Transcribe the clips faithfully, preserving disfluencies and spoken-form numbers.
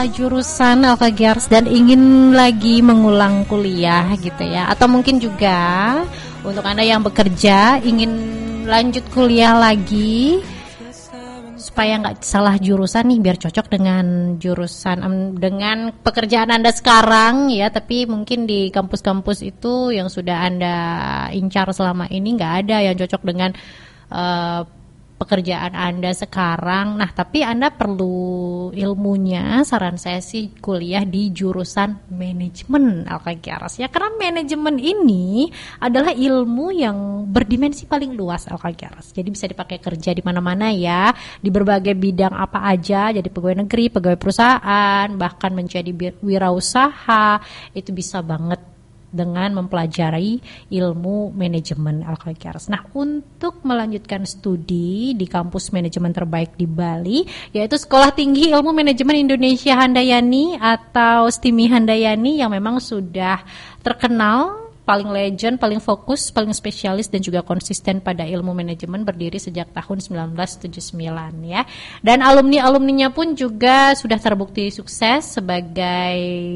salah jurusan Alkagers dan ingin lagi mengulang kuliah gitu ya, atau mungkin juga untuk Anda yang bekerja ingin lanjut kuliah lagi supaya nggak salah jurusan nih, biar cocok dengan jurusan dengan pekerjaan Anda sekarang ya. Tapi mungkin di kampus-kampus itu yang sudah Anda incar selama ini nggak ada yang cocok dengan uh, pekerjaan Anda sekarang. Nah, tapi Anda perlu ilmunya. Saran saya sih kuliah di jurusan manajemen Alkagers ya, karena manajemen ini adalah ilmu yang berdimensi paling luas Alkagers. Jadi bisa dipakai kerja di mana-mana ya, di berbagai bidang apa aja, jadi pegawai negeri, pegawai perusahaan, bahkan menjadi wirausaha, itu bisa banget dengan mempelajari ilmu manajemen Alkagers. Nah, untuk melanjutkan studi di kampus manajemen terbaik di Bali, yaitu Sekolah Tinggi Ilmu Manajemen Indonesia Handayani atau STIMI Handayani, yang memang sudah terkenal, paling legend, paling fokus, paling spesialis dan juga konsisten pada ilmu manajemen, berdiri sejak tahun sembilan belas tujuh puluh sembilan ya. Dan alumni-alumninya pun juga sudah terbukti sukses sebagai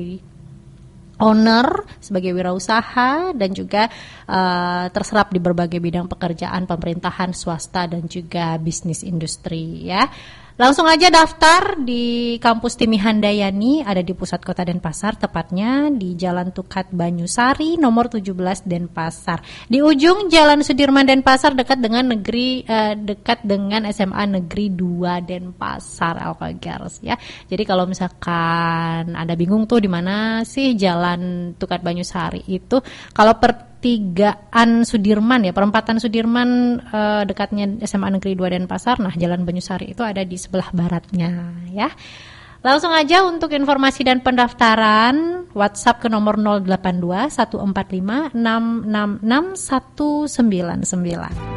owner, sebagai wirausaha, dan juga uh, terserap di berbagai bidang pekerjaan pemerintahan, swasta, dan juga bisnis industri ya. Langsung aja daftar di kampus STIMI Handayani, ada di pusat kota Denpasar, tepatnya di Jalan Tukat Banyusari nomor tujuh belas Denpasar. Di ujung Jalan Sudirman Denpasar, dekat dengan negeri uh, dekat dengan S M A Negeri dua Denpasar Alkagers ya. Jadi kalau misalkan Anda bingung tuh di mana sih Jalan Tukat Banyusari itu, kalau pertigaan Sudirman ya, perempatan Sudirman uh, dekatnya S M A Negeri dua Denpasar, nah Jalan Banyusari itu ada di sebelah baratnya ya. Langsung aja untuk informasi dan pendaftaran, WhatsApp ke nomor nol delapan dua satu empat lima enam enam enam satu sembilan sembilan.